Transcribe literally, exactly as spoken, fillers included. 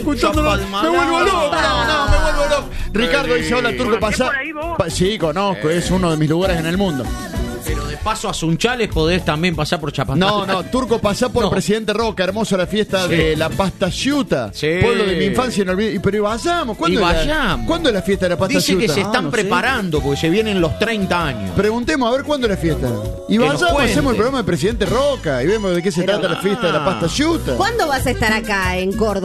escuchándolo, me vuelvo loco. No, no, me vuelvo loco. Ricardo dice, hola, Turco, pasá. Pa- sí, conozco, es uno de mis lugares en el mundo. Pero de paso a Sunchales podés también pasar por Chapatá. No, no, Turco, pasá por No. Presidente Roca, hermoso la fiesta Sí. de la pasta ciuta. Sí. Pueblo de mi infancia inolvidable. Y Pero y vayamos, ¿cuándo, Y es la- vayamos. ¿cuándo es la fiesta de la pasta Dice ciuta? que se Ah, están no sé. preparando porque se vienen los treinta años. Preguntemos a ver cuándo es la fiesta. Y Que nos vayamos, cuente. hacemos el programa de Presidente Roca y vemos de qué se Pero- trata la fiesta de la pasta ciuta. ¿Cuándo vas a estar acá en Córdoba?